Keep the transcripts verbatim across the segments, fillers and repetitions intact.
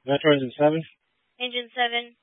Metro Engine seven. Engine seven.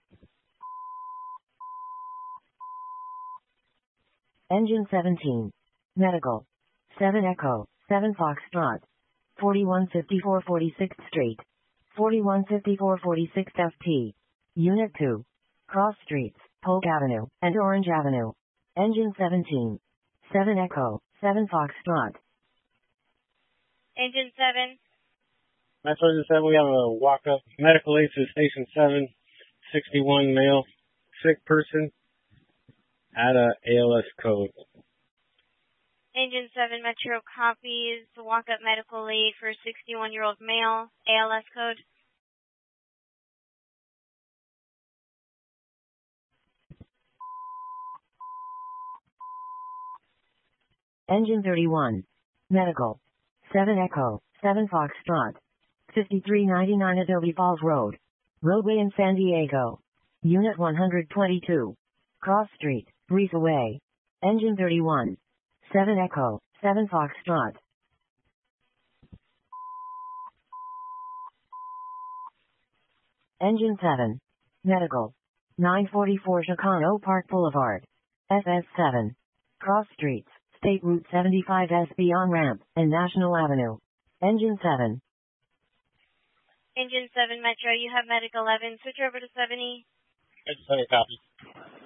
Engine seventeen. Medical. seven Echo, seven Foxtrot. forty-one fifty-four forty-sixth Street. forty-one fifty-four forty-sixth F T. Unit two. Cross Streets, Polk Avenue, and Orange Avenue. Engine seventeen. seven Echo, seven Foxtrot. Engine seven. Metro Engine seven, we have a walk-up medical aid to Station seven, sixty-one male, sick person, at a A L S code. Engine seven Metro copies the walk-up medical aid for sixty-one-year-old male, A L S code. Engine thirty-one. Medical. seven Echo, seven Foxtrot. fifty-three ninety-nine Adobe Falls Road. Roadway in San Diego. Unit one hundred twenty-two. Cross Street, Breezeway. Engine thirty-one. seven Echo, seven Foxtrot. Engine seven. Medical. nine forty-four Chicano Park Boulevard. S S seven. Cross Streets, State Route seventy-five S B on-ramp, and National Avenue. Engine seven. Engine seven Metro, you have medic eleven. Switch over to seventy. Engine seven copy.